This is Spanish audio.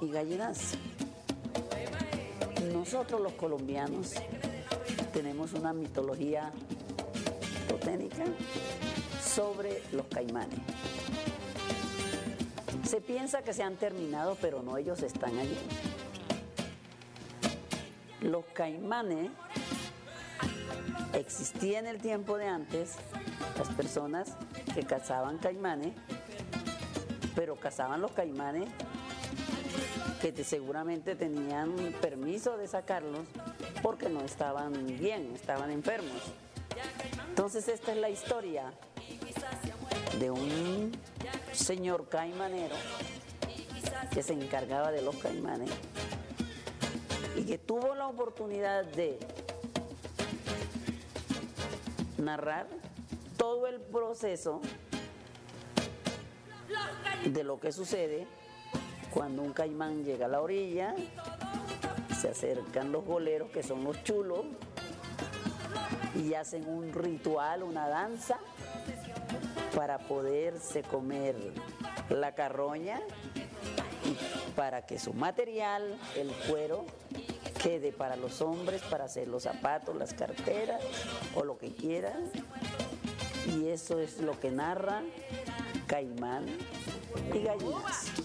y Gallinas. Nosotros los colombianos tenemos una mitología totémica sobre los caimanes. Se piensa que se han terminado, pero no, ellos están allí. Los caimanes existían en el tiempo de antes, las personas que cazaban caimanes, pero cazaban los caimanes que seguramente tenían permiso de sacarlos porque no estaban bien, estaban enfermos. Entonces esta es la historia de un señor caimanero que se encargaba de los caimanes y que tuvo la oportunidad de narrar todo el proceso de lo que sucede cuando un caimán llega a la orilla, se acercan los goleros, que son los chulos, y hacen un ritual, una danza, para poderse comer la carroña y para que su material, el cuero, quede para los hombres, para hacer los zapatos, las carteras o lo que quieran. Y eso es lo que narra Caimán y Gallinas.